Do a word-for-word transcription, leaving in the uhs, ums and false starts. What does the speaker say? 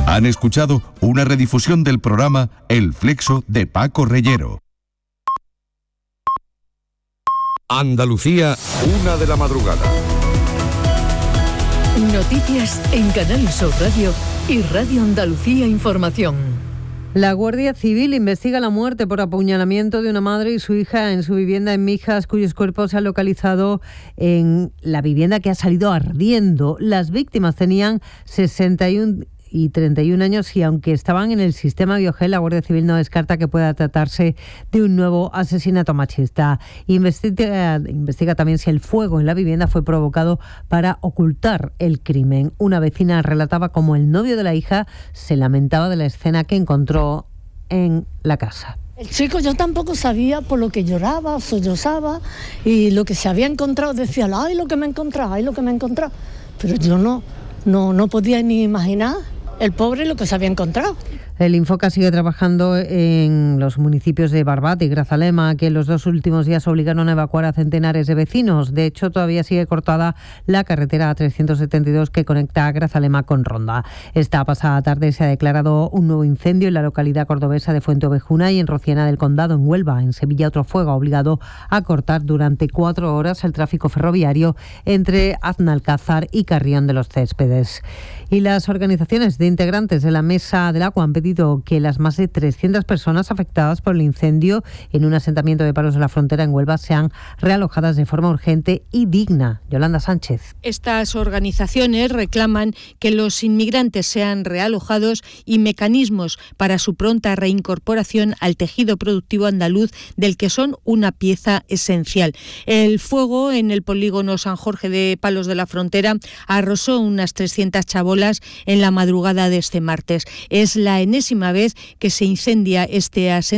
Han escuchado una redifusión del programa El Flexo de Paco Reyero. Andalucía, una de la madrugada. Noticias en Canal Sur Radio y Radio Andalucía Información. La Guardia Civil investiga la muerte por apuñalamiento de una madre y su hija en su vivienda en Mijas, cuyos cuerpos se han localizado en la vivienda que ha salido ardiendo. Las víctimas tenían sesenta y uno y treinta y un años y aunque estaban en el sistema Biogel, la Guardia Civil no descarta que pueda tratarse de un nuevo asesinato machista. Investiga, investiga también si el fuego en la vivienda fue provocado para ocultar el crimen. Una vecina relataba cómo el novio de la hija se lamentaba de la escena que encontró en la casa. El chico yo tampoco sabía por lo que lloraba, sollozaba y lo que se había encontrado, decía, ay, lo que me he encontrado, ay, lo que me he encontrado. Pero yo no, no, no podía ni imaginar el pobre lo que se había encontrado. El Infoca sigue trabajando en los municipios de Barbate y Grazalema, que en los dos últimos días obligaron a evacuar a centenares de vecinos. De hecho, todavía sigue cortada la carretera A trescientos setenta y dos que conecta Grazalema con Ronda. Esta pasada tarde se ha declarado un nuevo incendio en la localidad cordobesa de Fuenteovejuna y en Rociana del Condado, en Huelva. En Sevilla, otro fuego ha obligado a cortar durante cuatro horas el tráfico ferroviario entre Aznalcázar y Carrión de los Céspedes. Y las organizaciones de integrantes de la Mesa del Agua han pedido que las más de trescientas personas afectadas por el incendio en un asentamiento de Palos de la Frontera en Huelva sean realojadas de forma urgente y digna. Yolanda Sánchez. Estas organizaciones reclaman que los inmigrantes sean realojados y mecanismos para su pronta reincorporación al tejido productivo andaluz, del que son una pieza esencial. El fuego en el polígono San Jorge de Palos de la Frontera arrasó unas trescientas chabolas en la madrugada de este martes. Es la enésima vez que se incendia este asentamiento